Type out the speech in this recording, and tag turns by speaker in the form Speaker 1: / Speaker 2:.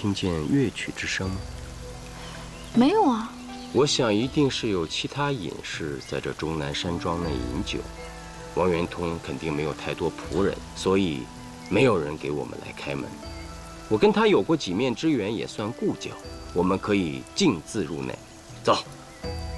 Speaker 1: 听见乐曲之声吗？
Speaker 2: 没有啊。
Speaker 1: 我想一定是有其他隐士在这终南山庄内饮酒。王元通肯定没有太多仆人，所以没有人给我们来开门。我跟他有过几面之缘，也算故交，我们可以径自入内。走。